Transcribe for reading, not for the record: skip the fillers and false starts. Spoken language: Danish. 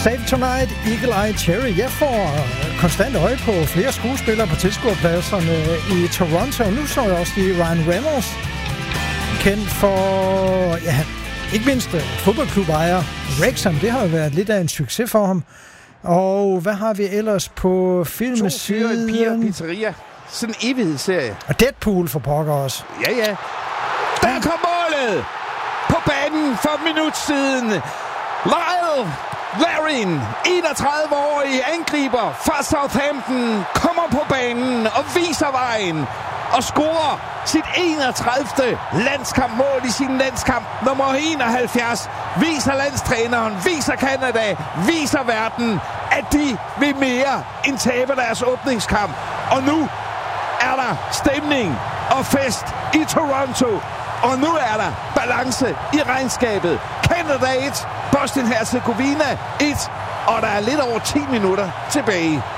Save Tonight, Eagle Eye Cherry. Jeg får konstant øje på flere skuespillere på tilskuerpladserne i Toronto. Nu så jeg også lige Ryan Reynolds, kendt for, ja, ikke mindst fodboldklubejer Wrexham. Det har jo været lidt af en succes for ham. Og hvad har vi ellers på filmsiden? 2 fyre, en piger, pizzeria. Sådan en evighedsserie. Og Deadpool for pokker også. Ja. Der kom målet på banen for et minut siden. Lyle Larin, 31-årig angriber fra Southampton, kommer på banen og viser vejen og scorer sit 31. landskampmål i sin landskamp nummer 71. Viser landstræneren, viser Canada, viser verden, at de vil mere end tabe deres åbningskamp. Og nu er der stemning og fest i Toronto. Og nu er der balance i regnskabet. Canada 1, Bosnien-Herzegovina 1, og der er lidt over 10 minutter tilbage.